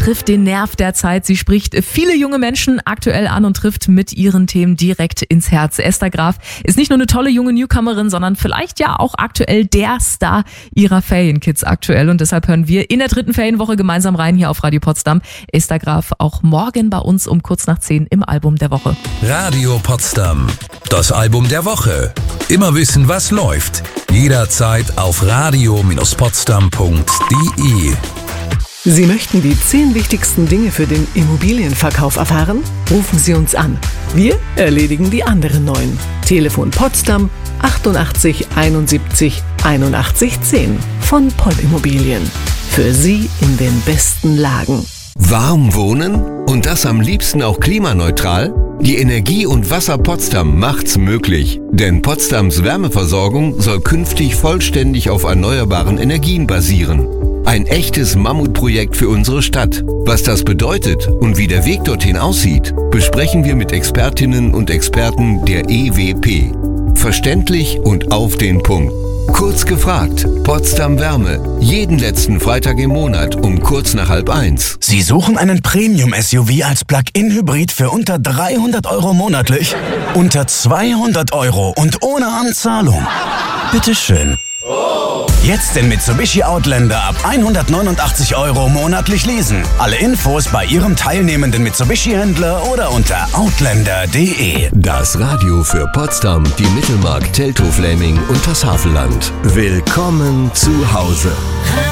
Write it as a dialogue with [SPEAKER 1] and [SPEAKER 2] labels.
[SPEAKER 1] trifft den Nerv der Zeit. Sie spricht viele junge Menschen aktuell an und trifft mit ihren Themen direkt ins Herz. Esther Graf ist nicht nur eine tolle junge Newcomerin, sondern vielleicht ja auch aktuell der Star ihrer Ferienkids aktuell. Und deshalb hören wir in der 3. Ferienwoche gemeinsam rein hier auf Radio Potsdam. Esther Graf auch morgen bei uns um kurz nach 10 im Album der Woche.
[SPEAKER 2] Radio Potsdam, das Album der Woche. Immer wissen, was läuft. Jederzeit auf radio-potsdam.de.
[SPEAKER 3] Sie möchten die 10 wichtigsten Dinge für den Immobilienverkauf erfahren? Rufen Sie uns an. Wir erledigen die anderen 9. Telefon Potsdam 88 71 81 10 von Poll Immobilien. Für Sie in den besten Lagen.
[SPEAKER 4] Warm wohnen? Und das am liebsten auch klimaneutral? Die Energie- und Wasser Potsdam macht's möglich. Denn Potsdams Wärmeversorgung soll künftig vollständig auf erneuerbaren Energien basieren. Ein echtes Mammutprojekt für unsere Stadt. Was das bedeutet und wie der Weg dorthin aussieht, besprechen wir mit Expertinnen und Experten der EWP. Verständlich und auf den Punkt. Kurz gefragt, Potsdam Wärme, jeden letzten Freitag im Monat um kurz nach 12:30.
[SPEAKER 5] Sie suchen einen Premium-SUV als Plug-in-Hybrid für unter 300 € monatlich? Unter 200 € und ohne Anzahlung? Bitteschön. Jetzt den Mitsubishi Outlander ab 189 € monatlich leasen. Alle Infos bei Ihrem teilnehmenden Mitsubishi-Händler oder unter outlander.de.
[SPEAKER 4] Das Radio für Potsdam, die Mittelmark, Teltow-Fläming und das Havelland. Willkommen zu Hause.